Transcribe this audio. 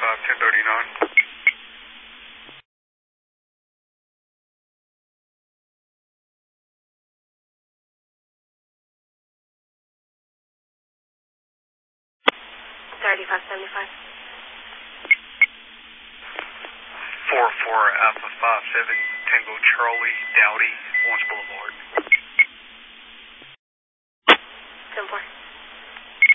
1039. 3575. 44 Alpha 57 Tango Charlie Dowdy, Lawrence Boulevard. 10-4.